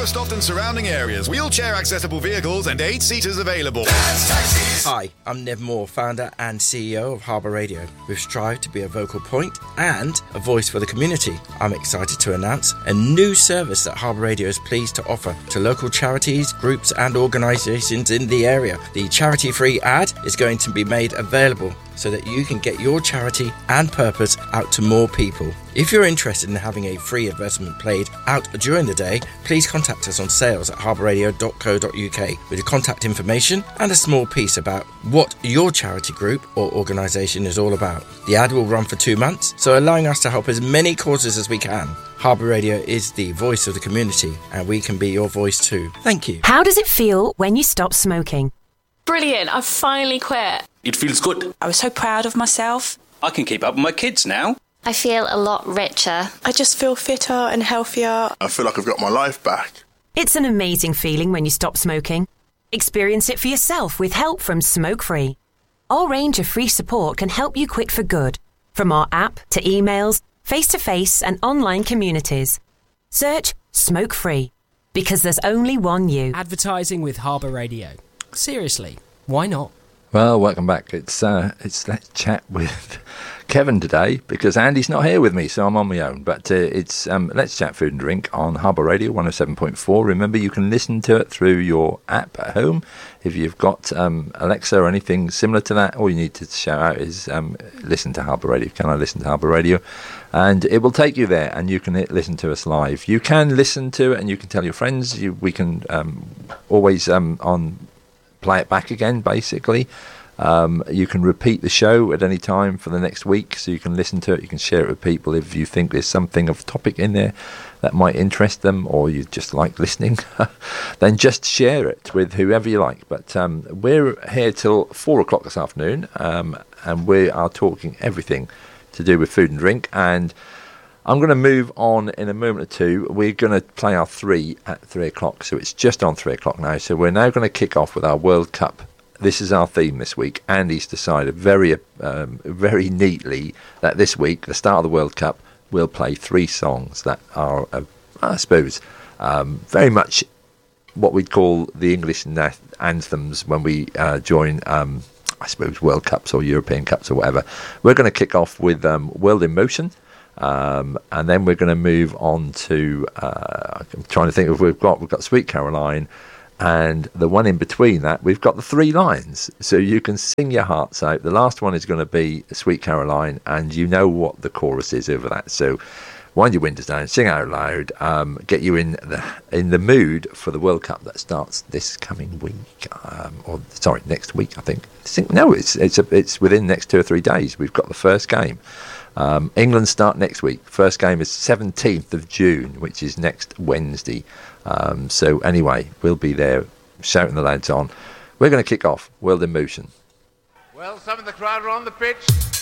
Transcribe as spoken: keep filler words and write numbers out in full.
Lowestoft and surrounding areas. Wheelchair accessible vehicles and eight seaters available. Hi, I'm Nev Moore, founder and C E O of Harbour Radio. We've strived to be a vocal point and a voice for the community. I'm excited to announce a new service that Harbour Radio is pleased to offer to local charities, groups and organisations in the area. The charity-free ad is going to be made available so that you can get your charity and purpose out to more people. If you're interested in having a free advertisement played out during the day, please contact us on sales at harbour radio dot co dot uk with your contact information and a small piece about what your charity group or organisation is all about. The ad will run for two months, so allowing us to help as many causes as we can. Harbour Radio is the voice of the community, and we can be your voice too. Thank you. How does it feel when you stop smoking? Brilliant, I've finally quit. It feels good. I was so proud of myself. I can keep up with my kids now. I feel a lot richer. I just feel fitter and healthier. I feel like I've got my life back. It's an amazing feeling when you stop smoking. Experience it for yourself with help from Smoke Free. Our range of free support can help you quit for good. From our app to emails, face-to-face and online communities. Search Smoke Free, because there's only one you. Advertising with Harbour Radio. Seriously, why not? Well, welcome back. It's uh, it's Let's Chat with Kevin today, because Andy's not here with me, so I'm on my own. But uh, it's um, Let's Chat Food and Drink on Harbour Radio one oh seven point four. Remember, you can listen to it through your app at home. If you've got um, Alexa or anything similar to that, all you need to shout out is um, listen to Harbour Radio. Can I listen to Harbour Radio? And it will take you there, and you can hit listen to us live. You can listen to it, and you can tell your friends. You, we can um, always um, on... play it back again, basically. Um, you can repeat the show at any time for the next week, so you can listen to it, you can share it with people if you think there's something of topic in there that might interest them, or you just like listening. Then just share it with whoever you like. But um, we're here till four o'clock this afternoon, um, and we are talking everything to do with food and drink. And I'm going to move on in a moment or two. We're going to play our three at three o'clock, so it's just on three o'clock now. So we're now going to kick off with our World Cup. This is our theme this week. Andy's decided very, um, very neatly that this week, the start of the World Cup, we'll play three songs that are, uh, I suppose, um, very much what we'd call the English na- anthems when we uh, join, um, I suppose, World Cups or European Cups or whatever. We're going to kick off with um, World in Motion. Um, and then we're going to move on to uh, I'm trying to think of we've got we've got Sweet Caroline, and the one in between that we've got the Three Lions, so you can sing your hearts out. The last one is going to be Sweet Caroline, and you know what the chorus is over that, so wind your windows down, sing out loud, um, get you in the in the mood for the World Cup that starts this coming week, um, or sorry, next week I think. No, it's it's a, it's within the next two or three days. We've got the first game. Um, England start next week. First game is seventeenth of June, which is next Wednesday. Um, so anyway, we'll be there shouting the lads on. We're going to kick off World in Motion. Well, some of the crowd are on the pitch.